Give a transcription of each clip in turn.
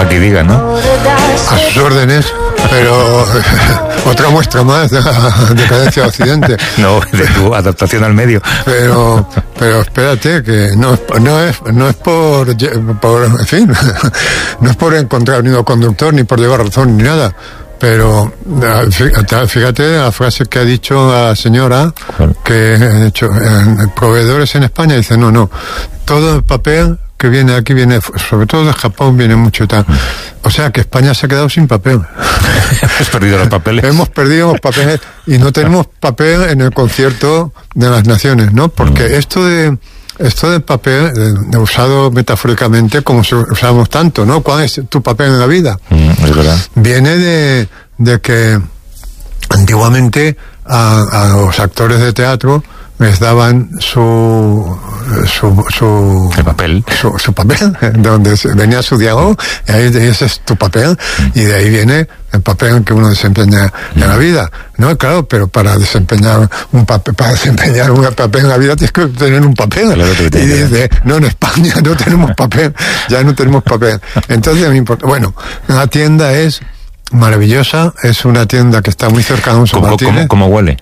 Paqui diga, ¿no? A sus órdenes, pero otra muestra más de la decadencia de Occidente. No, de tu adaptación al medio. Pero espérate, que no es por en fin, no es por encontrar un hilo conductor ni por llevar razón ni nada. Pero fíjate la frase que ha dicho la señora, que proveedores en España dicen no, todo el papel que viene aquí viene, sobre todo de Japón, viene mucho y tal. O sea que España se ha quedado sin papel. Hemos perdido los papeles. Hemos perdido los papeles y no tenemos papel en el concierto de las naciones, ¿no? Porque esto del papel, usado metafóricamente como usamos tanto, ¿no? ¿Cuál es tu papel en la vida? Es verdad. Viene de que antiguamente a los actores de teatro les daban su papel, donde venía su diálogo, y ahí ese es tu papel, y de ahí viene el papel que uno desempeña en la vida, ¿no? Claro, pero para desempeñar un papel en la vida tienes que tener un papel. Claro, y dice, no, en España no tenemos papel, ya no tenemos papel. Entonces, bueno, la tienda es maravillosa, es una tienda que está muy cerca de un San Martín. ¿Cómo huele?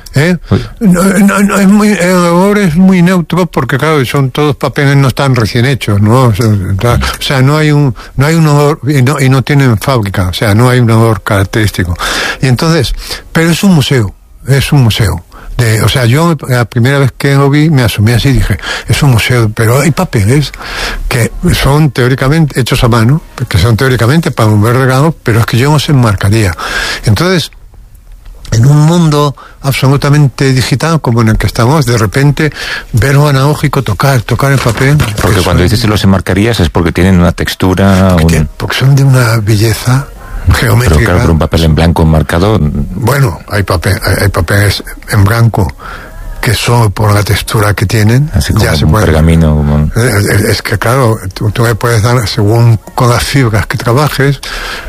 No es muy, el olor es muy neutro porque claro, son todos papeles, no están recién hechos, ¿no? O sea, no hay un olor y no tienen fábrica, o sea, no hay un olor característico. Y entonces, pero es un museo. O sea, yo la primera vez que lo vi me asomé así y dije, es un museo, pero hay papeles que son teóricamente hechos a mano, que son teóricamente para un regalo, pero es que yo no se enmarcaría. Entonces, en un mundo absolutamente digital como en el que estamos, de repente ver lo analógico, tocar el papel. Porque cuando dices que los enmarcarías es porque tienen una textura... Porque son de una belleza geométrica. Pero claro, por un papel en blanco enmarcado... Bueno, hay papeles en blanco que solo por la textura que tienen así como ya se un puede... pergamino como... Es que claro, tú le puedes dar según con las fibras que trabajes,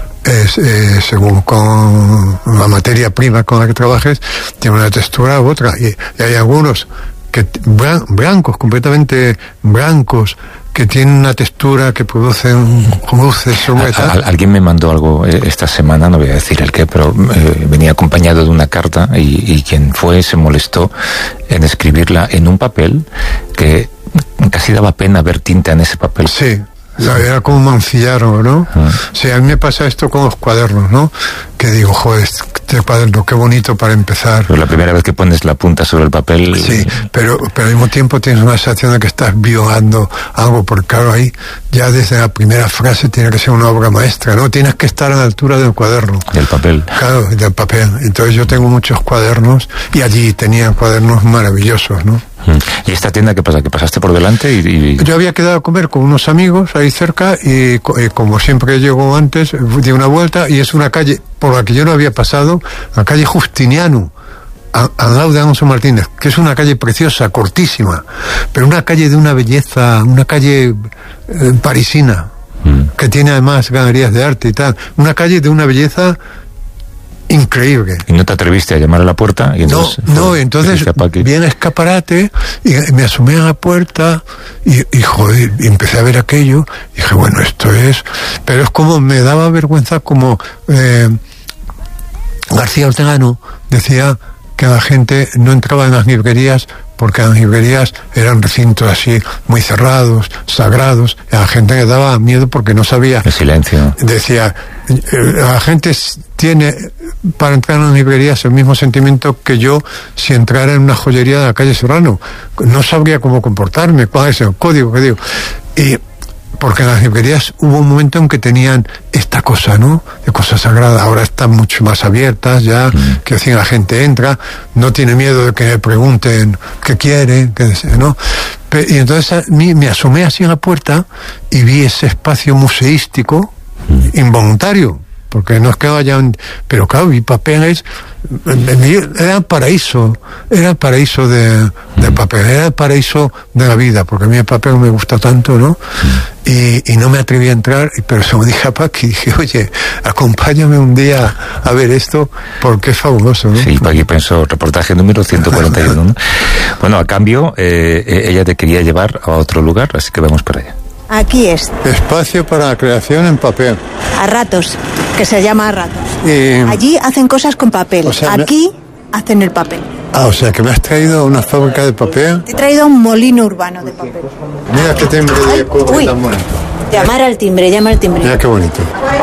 según con la materia prima con la que trabajes, tiene una textura u otra, y hay algunos que blancos, completamente blancos, que tienen una textura que producen luces sobre Alguien me mandó algo esta semana, no voy a decir el qué, pero venía acompañado de una carta y quien fue se molestó en escribirla en un papel que casi daba pena ver tinta en ese papel. Sí. Era como mancillarlo, ¿no? Sí, a mí me pasa esto con los cuadernos, ¿no? Que digo, joder, este cuaderno, qué bonito para empezar. Pero la primera vez que pones la punta sobre el papel... Sí, pero al mismo tiempo tienes una sensación de que estás violando algo, porque claro, ahí ya desde la primera frase tiene que ser una obra maestra, ¿no? Tienes que estar a la altura del cuaderno. Del papel. Claro, del papel. Entonces yo tengo muchos cuadernos y allí tenía cuadernos maravillosos, ¿no? ¿Y esta tienda qué pasa? ¿Que pasaste por delante y...? Yo había quedado a comer con unos amigos ahí cerca y como siempre llego antes, di una vuelta y es una calle por la que yo no había pasado, la calle Justiniano, al lado de Alonso Martínez, que es una calle preciosa, cortísima, pero una calle de una belleza, una calle parisina, que tiene además galerías de arte y tal, una calle de una belleza increíble. ¿Y no te atreviste a llamar a la puerta? Y entonces, entonces viene escaparate y me asomé a la puerta y joder, y empecé a ver aquello y dije, bueno, esto es... Pero es como, me daba vergüenza como García Ortegano decía que la gente no entraba en las librerías porque las librerías eran recintos así muy cerrados, sagrados, y a la gente le daba miedo porque no sabía. El silencio. Decía, la gente tiene para entrar en las librerías el mismo sentimiento que yo si entrara en una joyería de la calle Serrano. No sabría cómo comportarme, cuál es el código que digo. Y porque en las librerías hubo un momento en que tenían esta cosa, ¿no? De cosas sagradas. Ahora están mucho más abiertas ya, que decir, la gente entra, no tiene miedo de que le pregunten qué quiere, qué desea, ¿no? Y entonces a mí me asomé así en la puerta y vi ese espacio museístico involuntario, porque no es que vayan, pero claro, vi papeles, era el paraíso de papel, era el paraíso de la vida, porque a mí el papel me gusta tanto, ¿no? Y no me atreví a entrar, pero se lo dije a Paqui, dije, oye, acompáñame un día a ver esto, porque es fabuloso, ¿no? Sí, Paqui pensó, reportaje número 141, ¿no? Bueno, a cambio, ella te quería llevar a otro lugar, así que vamos para allá. Aquí es. Espacio para la creación en papel. A ratos, que se llama a ratos. Allí hacen cosas con papel. O sea, aquí hacen el papel. O sea, que me has traído a una fábrica de papel. Te he traído un molino urbano de papel. Mira qué timbre de cobre tan bonito. Llama al timbre. Mira qué bonito.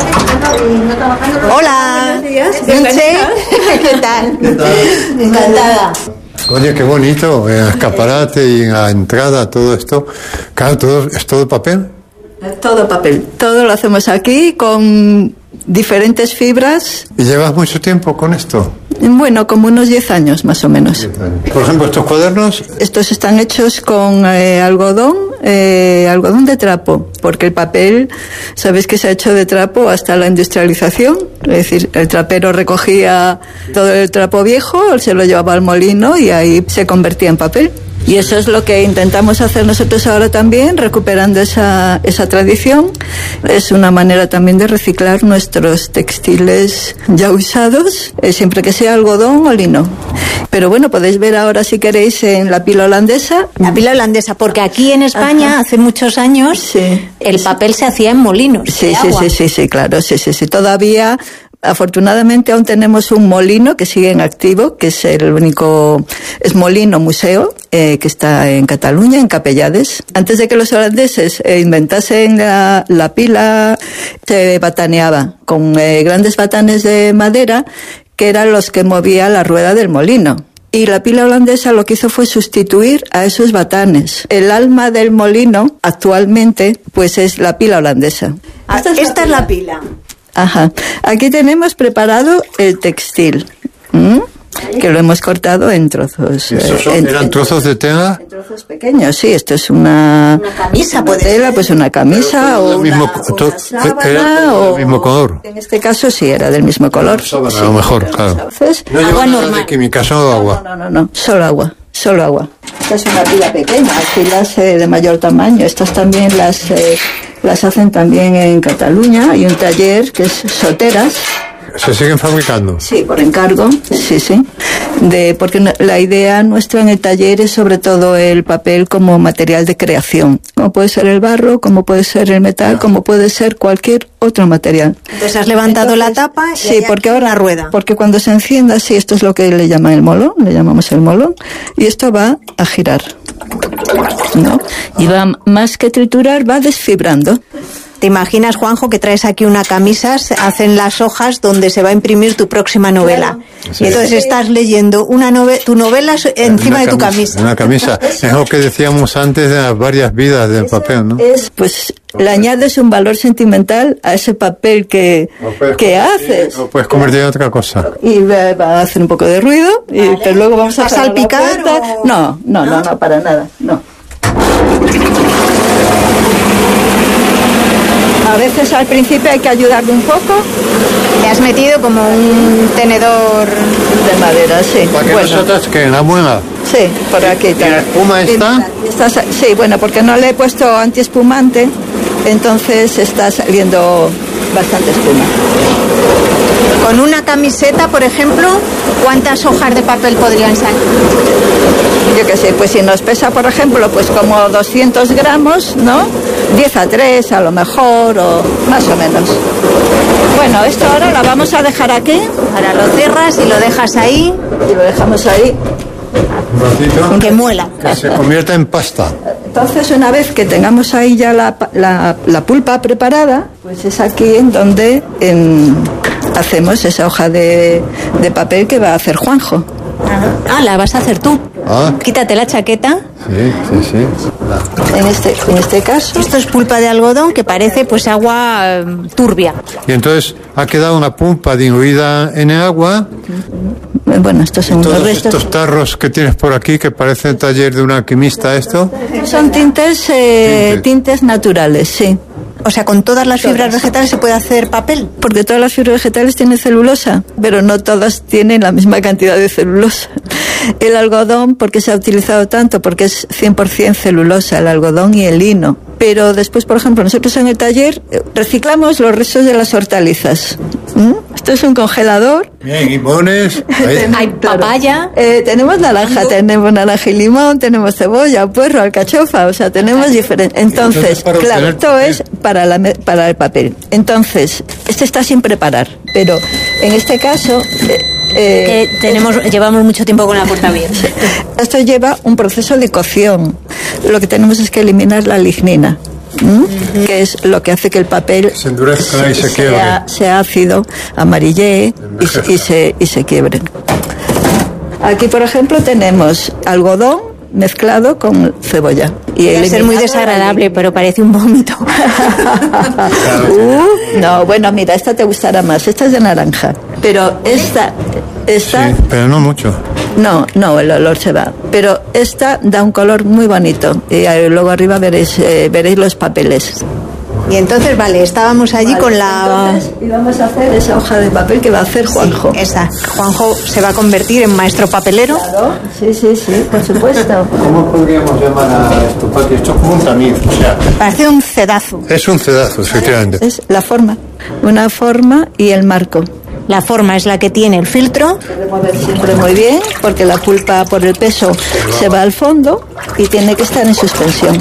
Hola. Buenos días. ¿Qué tal? Encantada. Oye, qué bonito, en el escaparate y en la entrada, todo esto. Claro, ¿es todo papel? Todo papel. Todo lo hacemos aquí con diferentes fibras. ¿Y llevas mucho tiempo con esto? Bueno, como unos 10 años más o menos. Por ejemplo, estos cuadernos. Estos están hechos con algodón de trapo, porque el papel, sabéis que se ha hecho de trapo hasta la industrialización. Es decir, el trapero recogía todo el trapo viejo, se lo llevaba al molino y ahí se convertía en papel. Y eso es lo que intentamos hacer nosotros ahora también, recuperando esa tradición. Es una manera también de reciclar nuestros textiles ya usados, siempre que sea algodón o lino. Pero bueno, podéis ver ahora, si queréis, en la pila holandesa. La pila holandesa, porque aquí en España, hace muchos años, sí, el papel se hacía en molinos. Sí, claro, sí. Todavía, afortunadamente, aún tenemos un molino que sigue en activo, que es el único, es molino museo, que está en Cataluña, en Capellades. Antes de que los holandeses inventasen la pila, se bataneaba con grandes batanes de madera, que eran los que movían la rueda del molino. Y la pila holandesa lo que hizo fue sustituir a esos batanes. El alma del molino, actualmente, pues es la pila holandesa. Esta es la pila. Ajá. Aquí tenemos preparado el textil, que lo hemos cortado en trozos. ¿Eran trozos de tela? En trozos pequeños, sí. Esto es una camisa, puede ser. Pues una camisa o el mismo color. En este caso sí, era del mismo color. A lo mejor, claro. Entonces, no lleva nada de química, solo agua. No, solo agua. Esta es una pila pequeña, hay pilas de mayor tamaño. Estas también las hacen también en Cataluña. Hay un taller que es Soteras. ¿Se siguen fabricando? Sí, por encargo, sí. Porque la idea nuestra en el taller es sobre todo el papel como material de creación. Como puede ser el barro, como puede ser el metal, como puede ser cualquier otro material. Entonces has levantado la tapa y sí, porque ahora la rueda. Porque cuando se encienda, sí, esto es lo que le llaman el molón, le llamamos el molón, y esto va a girar, ¿no? Y va, más que triturar, va desfibrando. ¿Te imaginas, Juanjo, que traes aquí una camisa, hacen las hojas donde se va a imprimir tu próxima novela? Sí. Y entonces estás leyendo tu novela encima de tu camisa. Una camisa. Es lo que decíamos antes de las varias vidas del papel, ¿no? Pues le añades un valor sentimental a ese papel que haces. Lo puedes convertir en otra cosa. Y va a hacer un poco de ruido, pero luego vamos a salpicar. No, para nada, no. A veces al principio hay que ayudarle un poco. Le has metido como un tenedor de madera, sí. ¿Para qué nosotros que en la muela? Sí, por aquí. ¿Y la espuma está? Sí, bueno, porque no le he puesto antiespumante, entonces está saliendo bastante espuma. Con una camiseta, por ejemplo, ¿cuántas hojas de papel podrían salir? Yo qué sé, pues si nos pesa, por ejemplo, pues como 200 gramos, ¿no? 10 a 3 a lo mejor, o más o menos. Bueno, esto ahora la vamos a dejar aquí. Ahora lo cierras y lo dejas ahí. Y lo dejamos ahí. Un ratito. Que muela. Que se convierta en pasta. Entonces, una vez que tengamos ahí ya la pulpa preparada, pues es aquí en donde hacemos esa hoja de papel que va a hacer Juanjo. Ah, la vas a hacer tú. Quítate la chaqueta. Sí. En este caso. Esto es pulpa de algodón que parece pues agua turbia. Y entonces ha quedado una pulpa diluida en el agua. Bueno, estos son todos los restos. Estos tarros que tienes por aquí, que parece el taller de un alquimista, ¿esto? Son tintes naturales, sí. O sea, con todas las fibras vegetales se puede hacer papel. Porque todas las fibras vegetales tienen celulosa, pero no todas tienen la misma cantidad de celulosa. El algodón, ¿por qué se ha utilizado tanto? Porque es 100% celulosa, el algodón y el lino. Pero después, por ejemplo, nosotros en el taller reciclamos los restos de las hortalizas. Esto es un congelador. Bien, limones. Hay papaya. Tenemos naranja y limón, tenemos cebolla, puerro, alcachofa, o sea, tenemos diferentes. Entonces, claro, esto es para el papel. Entonces, este está sin preparar, pero en este caso... llevamos mucho tiempo con la puerta abierta. Esto lleva un proceso de cocción. Lo que tenemos es que eliminar la lignina, que es lo que hace que el papel se endurezca y se quiebre, sea ácido, amarille y se quiebre. Aquí, por ejemplo, tenemos algodón mezclado con cebolla. Debe ser muy desagradable, pero parece un vómito. No, bueno, mira, esta te gustará más. Esta es de naranja, pero esta sí, pero no mucho. No, el olor se va. Pero esta da un color muy bonito. Y luego arriba veréis los papeles. Y entonces, vale, estábamos allí con la... Y vamos a hacer esa hoja de papel que va a hacer Juanjo. Sí, esa. Juanjo se va a convertir en maestro papelero. Claro, sí, por supuesto. ¿Cómo podríamos llamar a esto, Pati? Esto es como un tamiz, o sea... Parece un cedazo. Es un cedazo, efectivamente. Es la forma. Una forma y el marco. La forma es la que tiene el filtro. Debe mover siempre muy bien, porque la pulpa por el peso se va al fondo y tiene que estar en suspensión.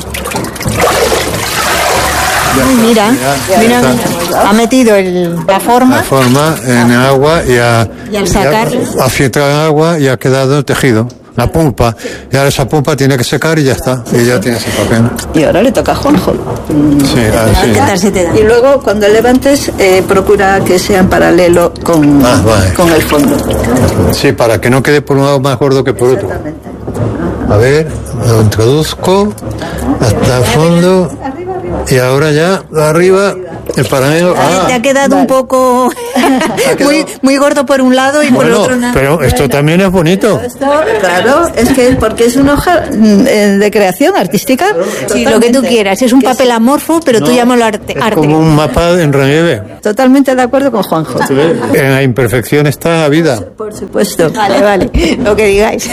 Mira. Ha metido la forma en agua y al sacar ha filtrado en agua y ha quedado tejido. La pulpa. Y ahora esa pulpa tiene que secar y ya está. Y ya tiene ese papel. Y ahora le toca a Juanjo. Sí, ¿Qué tal se te da? Y luego cuando levantes, procura que sea en paralelo con el fondo. Sí, para que no quede por un lado más gordo que por otro. A ver, lo introduzco hasta el fondo. Y ahora ya, arriba, el paralelo. Te ha quedado un poco muy gordo por un lado y por el otro nada. Pero esto también es bonito. Claro, es que porque es una hoja de creación artística. Sí, lo que tú quieras. Es un papel amorfo, pero tú llámalo arte. Es como un mapa en relieve. Totalmente de acuerdo con Juanjo. En la imperfección está la vida. Por supuesto. Vale, lo que digáis.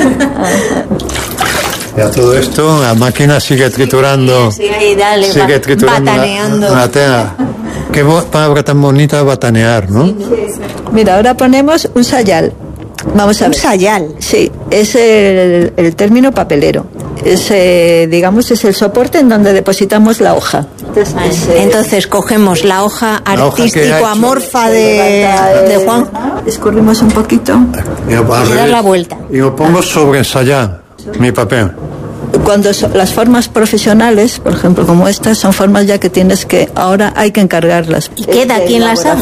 Ya todo esto, la máquina sigue triturando. Sí, ahí, dale, sigue triturando bataneando. la tela. Qué palabra tan bonita, batanear, ¿no? Mira, ahora ponemos un sayal. Vamos a ver. Un sayal. Sí, es el término papelero. Es, digamos, es el soporte en donde depositamos la hoja. Entonces cogemos la hoja artístico amorfa de Juan. Escurrimos un poquito. Y dar la vuelta. Y lo pongo sobre el sayal, mi papel. Cuando las formas profesionales, por ejemplo, como estas, son formas ya que ahora hay que encargarlas. ¿Y queda aquí en la sala?